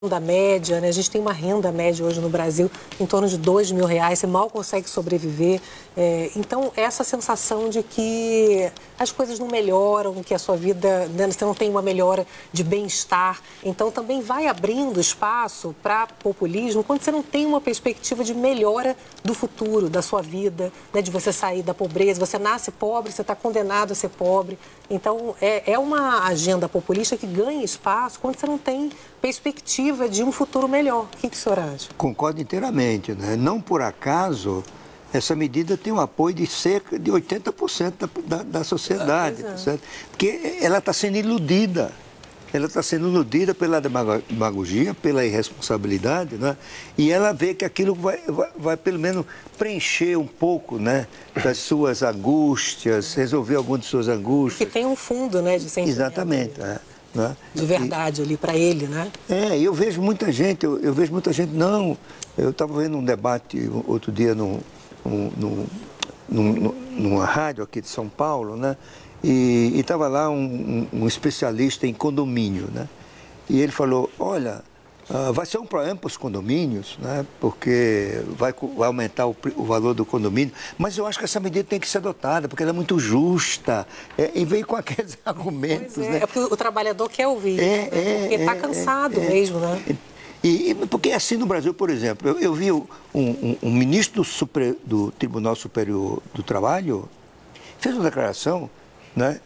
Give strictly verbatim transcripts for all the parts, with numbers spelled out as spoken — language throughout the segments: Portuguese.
Da média, né? A gente tem uma renda média hoje no Brasil em torno de dois mil reais, você mal consegue sobreviver. É, então, essa sensação de que as coisas não melhoram, que a sua vida, né, você não tem uma melhora de bem-estar. Então, também vai abrindo espaço para populismo quando você não tem uma perspectiva de melhora do futuro, da sua vida, né, de você sair da pobreza. Você nasce pobre, você está condenado a ser pobre. Então, é, é uma agenda populista que ganha espaço quando você não tem perspectiva de um futuro melhor. O que, que o senhor acha? Concordo inteiramente, né? Não por acaso, essa medida tem um apoio de cerca de oitenta por cento da, da, da sociedade, é. tá certo? Porque ela está sendo iludida. Ela está sendo iludida pela demagogia, pela irresponsabilidade, né? E ela vê que aquilo vai, vai, vai pelo menos preencher um pouco, né, das suas angústias, resolver algumas de suas angústias. Porque tem um fundo, né, de sentimento. Exatamente, é. Né? De verdade e, ali para ele, né? É, eu vejo muita gente, eu, eu vejo muita gente, não, eu estava vendo um debate outro dia num, num, num, numa rádio aqui de São Paulo, né? E estava lá um, um, um especialista em condomínio, né? E ele falou, olha, uh, vai ser um problema para os condomínios, né? Porque vai, vai aumentar o, o valor do condomínio, mas eu acho que essa medida tem que ser adotada, porque ela é muito justa, é, e veio com aqueles argumentos, Pois é, né? é porque o trabalhador quer ouvir, É, né? é, Porque está é, cansado é, mesmo, né? E, e, porque assim no Brasil, por exemplo, eu, eu vi um, um, um ministro do, Supre, do Tribunal Superior do Trabalho fez uma declaração, né,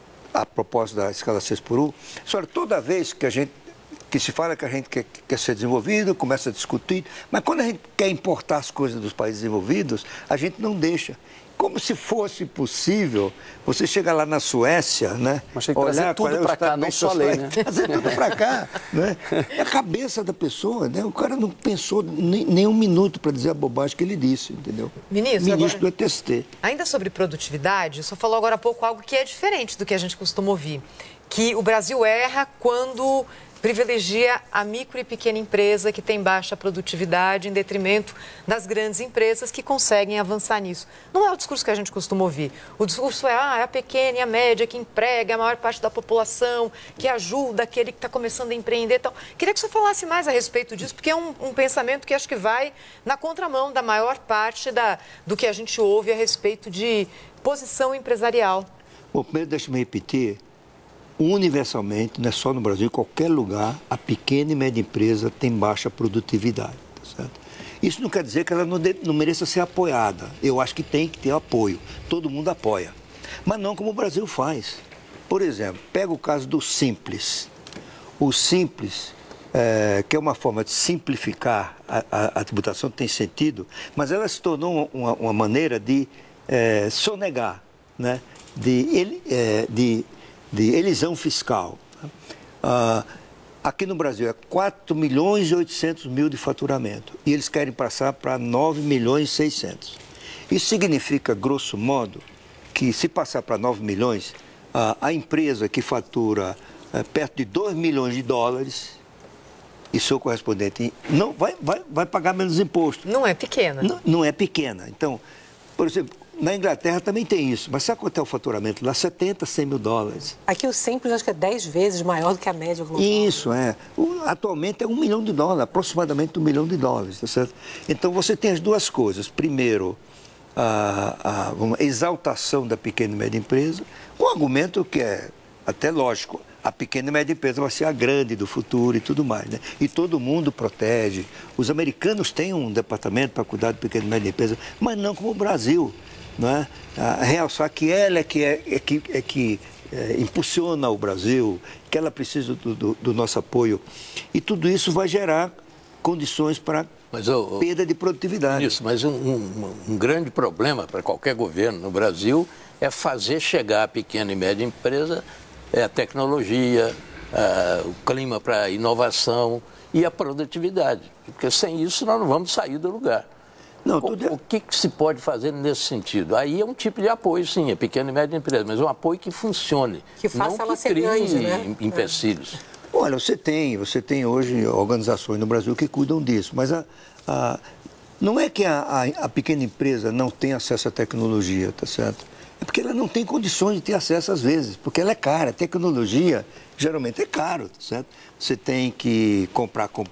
a propósito da escala seis por um, senhora, toda vez que a gente que se fala que a gente quer, quer ser desenvolvido, começa a discutir, mas quando a gente quer importar as coisas dos países desenvolvidos, a gente não deixa. Como se fosse possível você chegar lá na Suécia, né? Mas tem que trazer olhar tudo para cá, não só a lei, né? Trazer tudo para cá, né? É a cabeça da pessoa, né? O cara não pensou nem, nem um minuto para dizer a bobagem que ele disse, entendeu? Ministro, Ministro agora, do E T S T. Ainda sobre produtividade, o senhor falou agora há pouco algo que é diferente do que a gente costuma ouvir, que o Brasil erra quando privilegia a micro e pequena empresa que tem baixa produtividade em detrimento das grandes empresas que conseguem avançar nisso. Não é o discurso que a gente costuma ouvir. O discurso é, ah, é a pequena e a média que emprega a maior parte da população, que ajuda aquele que está começando a empreender. Então, queria que o senhor falasse mais a respeito disso, porque é um, um pensamento que acho que vai na contramão da maior parte da, do que a gente ouve a respeito de posição empresarial. Bom, primeiro deixa-me repetir. Universalmente, não é só no Brasil, em qualquer lugar, a pequena e média empresa tem baixa produtividade. Tá certo? Isso não quer dizer que ela não, de, não mereça ser apoiada. Eu acho que tem que ter apoio. Todo mundo apoia. Mas não como o Brasil faz. Por exemplo, pega o caso do Simples. O Simples, é, que é uma forma de simplificar a, a, a tributação, tem sentido, mas ela se tornou uma, uma maneira de é, sonegar, né? de, ele, é, de de elisão fiscal. Uh, aqui no Brasil é quatro milhões e oitocentos mil de faturamento e eles querem passar para nove milhões e seiscentos. Isso significa, grosso modo, que se passar para nove milhões, uh, a empresa que fatura uh, perto de dois milhões de dólares e seu correspondente não, vai, vai, vai pagar menos imposto. Não é pequena. Não, não é pequena. Então, por exemplo, na Inglaterra também tem isso, mas sabe quanto é o faturamento lá? setenta, cem mil dólares. Aqui o Simples acho que é dez vezes maior do que a média global. Isso, é. O, atualmente é um milhão de dólares, aproximadamente um milhão de dólares, tá certo? Então você tem as duas coisas. Primeiro, a, a, uma exaltação da pequena e média empresa, com um argumento que é até lógico. A pequena e média empresa vai ser a grande do futuro e tudo mais, né? E todo mundo protege. Os americanos têm um departamento para cuidar de pequena e média empresa, mas não como o Brasil. Não é? A realçar que ela é que, é, é que, é que é, impulsiona o Brasil, que ela precisa do, do, do nosso apoio. E tudo isso vai gerar condições para mas, oh, perda de produtividade. Isso, mas um, um, um grande problema para qualquer governo no Brasil é fazer chegar a pequena e média empresa é, a tecnologia, a, o clima para inovação e a produtividade. Porque sem isso nós não vamos sair do lugar. Não, tudo... o, o que, que se pode fazer nesse sentido? Aí é um tipo de apoio, sim, é pequena e média empresa, mas um apoio que funcione, que faça não ela que ser crie grande, né? empecilhos. É. Olha, você tem, você tem hoje organizações no Brasil que cuidam disso, mas a, a, não é que a, a, a pequena empresa não tem acesso à tecnologia, tá certo? É porque ela não tem condições de ter acesso às vezes, porque ela é cara. A tecnologia geralmente é caro, certo? Você tem que comprar